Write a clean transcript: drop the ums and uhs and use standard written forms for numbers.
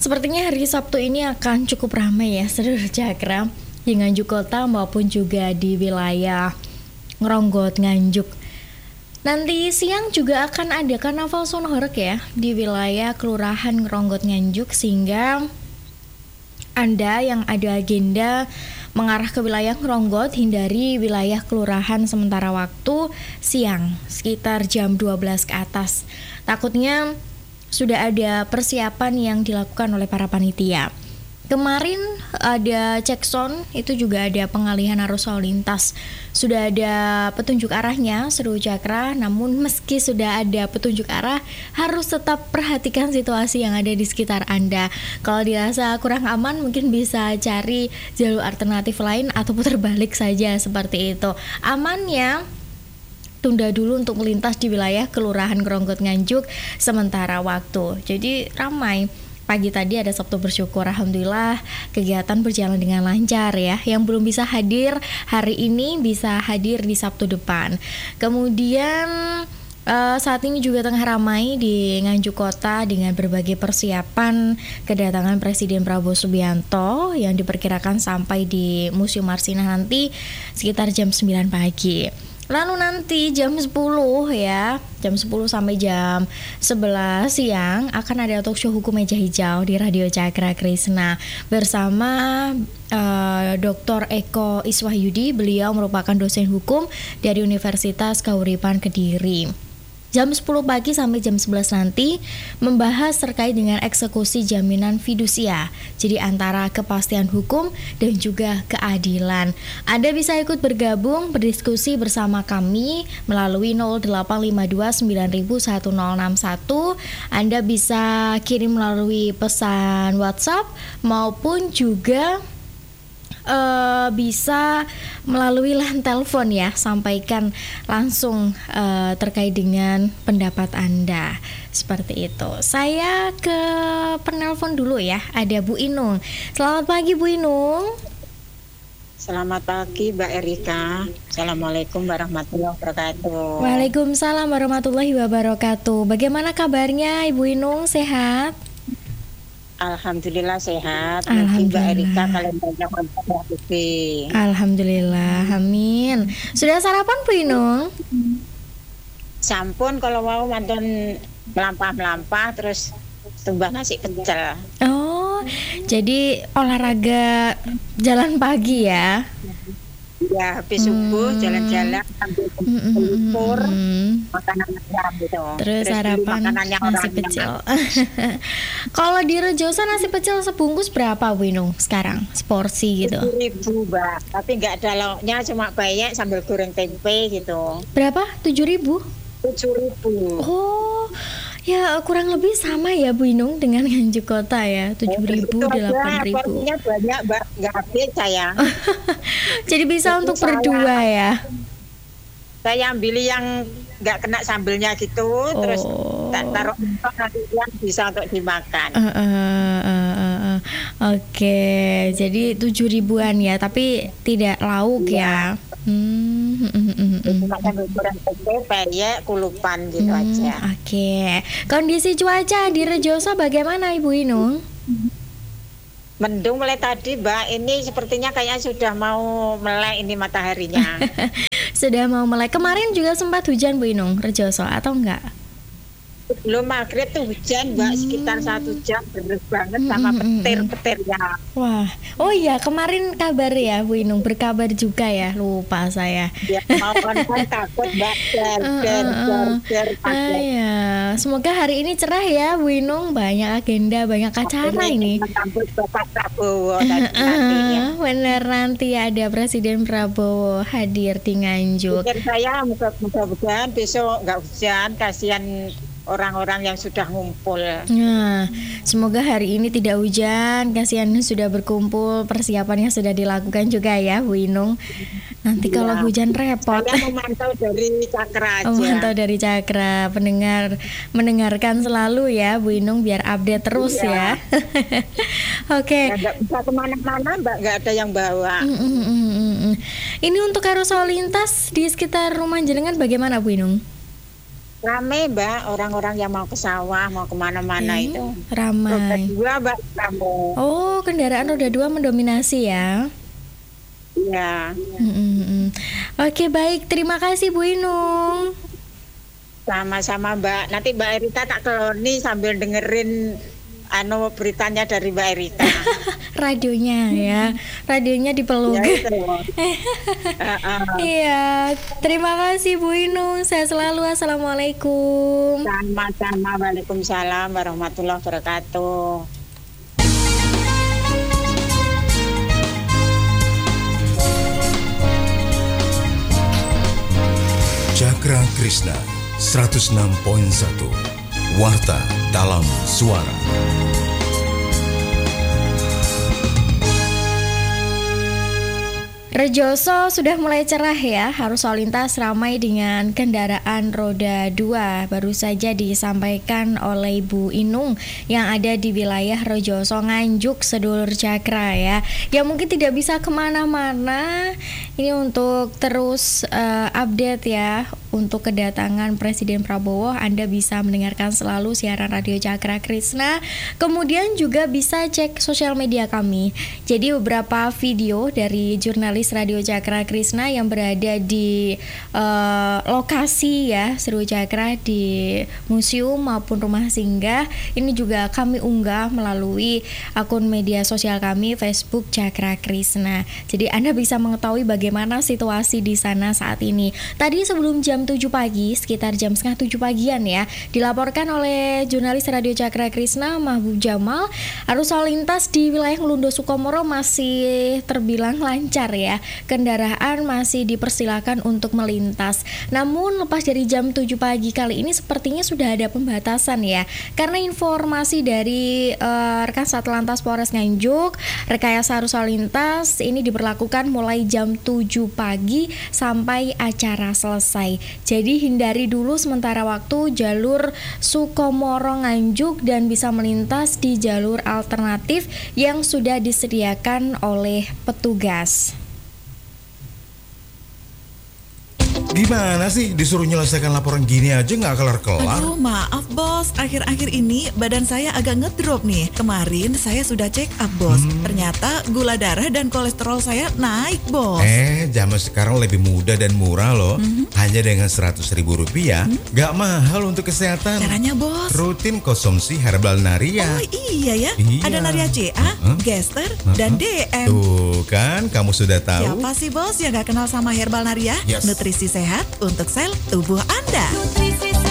Sepertinya hari Sabtu ini akan cukup ramai ya seluruh Cakra di Nganjuk Kota maupun juga di wilayah Ngronggot Nganjuk. Nanti siang juga akan ada karnaval Sono Horeg ya di wilayah Kelurahan Ngronggot Nganjuk, sehingga Anda yang ada agenda mengarah ke wilayah Ngronggot, hindari wilayah kelurahan sementara waktu siang sekitar jam 12 ke atas. Takutnya sudah ada persiapan yang dilakukan oleh para panitia. Kemarin ada cek sound, itu juga ada pengalihan arus lalu lintas. Sudah ada petunjuk arahnya seluruh Cakra, namun meski sudah ada petunjuk arah, harus tetap perhatikan situasi yang ada di sekitar Anda. Kalau dirasa kurang aman, mungkin bisa cari jalur alternatif lain atau putar balik saja seperti itu. Amannya tunda dulu untuk melintas di wilayah Kelurahan Ngronggot Nganjuk sementara waktu. Jadi ramai. Pagi tadi ada Sabtu Bersyukur, alhamdulillah kegiatan berjalan dengan lancar ya. Yang belum bisa hadir hari ini bisa hadir di Sabtu depan. Kemudian saat ini juga tengah ramai di Nganjuk Kota dengan berbagai persiapan kedatangan Presiden Prabowo Subianto yang diperkirakan sampai di Museum Marsinah nanti sekitar jam 9 pagi. Lalu nanti jam 10 ya, jam 10 sampai jam 11 siang akan ada talk show Hukum Meja Hijau di Radio Cakra Krisna bersama Dr. Eko Iswahyudi. Beliau merupakan dosen hukum dari Universitas Kauripan Kediri. Jam 10 pagi sampai jam 11 nanti membahas terkait dengan eksekusi jaminan fidusia. Jadi antara kepastian hukum dan juga keadilan. Anda bisa ikut bergabung berdiskusi bersama kami melalui 0852 9000 1061. Anda bisa kirim melalui pesan WhatsApp maupun juga bisa melalui line telepon ya, sampaikan langsung terkait dengan pendapat Anda seperti itu. Saya ke penelpon dulu ya, ada Bu Inung. Selamat pagi Bu Inung. Selamat pagi Mbak Erika. Assalamualaikum warahmatullahi wabarakatuh. Waalaikumsalam warahmatullahi wabarakatuh. Bagaimana kabarnya Ibu Inung, sehat? Alhamdulillah sehat. Mungkin Mbak Erika kalian banyak memperhatikan. Alhamdulillah, amin. Sudah sarapan Bu Inung? Sampun kalau mau mantan melampah-melampah terus tumbah nasi pecel. Oh, jadi olahraga jalan pagi ya? Ya, habis subuh jalan-jalan sambil lumpur, makanan gitu. Terus sarapan nasi pecel. Kalau di Rejoso nasi pecel sebungkus berapa Bu Inung sekarang? Seporsi gitu. 7.000 Mbak, tapi nggak ada lauknya, cuma bayar sambil goreng tempe gitu. Berapa? 7.000? 7.000. Oh, ya kurang lebih sama ya Bu Inung dengan Nganjuk Kota ya, 7.000, 8.000. Porsinya banyak Mbak, nggak habis saya. Jadi bisa untuk berdua ya. Saya ambil yang nggak kena sambelnya gitu, terus tak taruh mentok, nanti yang bisa untuk dimakan. Oke, jadi 7.000-an ya, tapi tidak lauk ya. Cuma sambil kurang tempe, peyek, kulupan gitu aja. Oke. Kondisi cuaca di Rejoso bagaimana Ibu Inung? Mendung mulai tadi Mbak, ini sepertinya kayaknya sudah mau melek ini mataharinya. Sudah mau melek. Kemarin juga sempat hujan Bu Inung Rejoso atau enggak? Belum maghrib tuh hujan Mbak, sekitar 1 jam beres banget sama petir-petirnya. Wah, oh iya kemarin kabar ya Bu Inung, berkabar juga ya, lupa saya. Ya mau kan takut Mbak, ya. Semoga hari ini cerah ya Bu Inung, banyak agenda, banyak acara ini. Sambut Bapak Prabowo Bener, nanti ada Presiden Prabowo hadir di Nganjuk. Pikir saya mudah-mudahan besok nggak hujan, kasihan orang-orang yang sudah ngumpul. Nah, semoga hari ini tidak hujan, kasihan sudah berkumpul, persiapannya sudah dilakukan juga ya Bu Inung. Nanti kalau hujan repot. Saya memantau dari Cakra aja. Memantau dari Cakra, mendengarkan selalu ya Bu Inung biar update terus ya. Oke. Nggak bisa kemana-mana Mbak, nggak ada yang bawa. Ini untuk arus lalu lintas di sekitar rumah jenengan bagaimana Bu Inung? Rame Mbak, orang-orang yang mau ke sawah, mau kemana-mana itu. Roda Ramai. 2 Mbak, rame. Oh, kendaraan roda 2 mendominasi ya. Ya, Mm-mm. Oke, baik. Terima kasih Bu Inung. sama-sama Mbak. Nanti Mbak Erita tak keloni sambil dengerin beritanya dari Mbak Erita. Radionya ya. Radionya dipeluk. Ya itu. Iya, terima kasih Bu Inung. Saya selalu. Assalamualaikum. Sama-sama. Waalaikumsalam warahmatullahi wabarakatuh. Cakra Krishna 106.1 Warta dalam Suara. Rejoso sudah mulai cerah ya, arus lalu lintas ramai dengan kendaraan roda 2. Baru saja disampaikan oleh Bu Inung yang ada di wilayah Rejoso Nganjuk sedulur Cakra ya. Yang mungkin tidak bisa kemana-mana, ini untuk terus update ya. Untuk kedatangan Presiden Prabowo, Anda bisa mendengarkan selalu siaran Radio Cakra Krishna. Kemudian juga bisa cek sosial media kami. Jadi beberapa video dari jurnalis Radio Cakra Krishna yang berada di lokasi ya Seru Cakra di museum maupun rumah singgah, ini juga kami unggah melalui akun media sosial kami Facebook Cakra Krishna. Jadi Anda bisa mengetahui bagaimana situasi di sana saat ini. Tadi sebelum jam 7 pagi, sekitar jam setengah 7 pagian ya, dilaporkan oleh jurnalis Radio Cakra Krishna Mahbub Jamal, arus lalu lintas di wilayah Ngelundo Sukomoro masih terbilang lancar ya. Kendaraan masih dipersilakan untuk melintas. Namun lepas dari jam 7 pagi kali ini sepertinya sudah ada pembatasan ya. Karena informasi dari rekan Satlantas Polres Nganjuk, rekayasa arus lalu lintas ini diberlakukan mulai jam 7 pagi sampai acara selesai. Jadi hindari dulu sementara waktu jalur Sukomoro Nganjuk dan bisa melintas di jalur alternatif yang sudah disediakan oleh petugas. Gimana sih disuruh nyelesaikan laporan gini aja nggak kelar-kelar? Aduh, maaf bos, akhir-akhir ini badan saya agak ngedrop nih. Kemarin saya sudah check up bos, ternyata gula darah dan kolesterol saya naik bos. Zaman sekarang lebih mudah dan murah loh. Hanya dengan Rp100.000, nggak mahal untuk kesehatan. Caranya bos? Rutin konsumsi herbal Naria. Oh iya ya, Iya. ada Naria CA, Gester, dan DM. Tuh kan, kamu sudah tahu. Siapa sih bos yang gak kenal sama herbal Naria? Yes. Nutrisi sehat untuk sel tubuh Anda. Nutrisi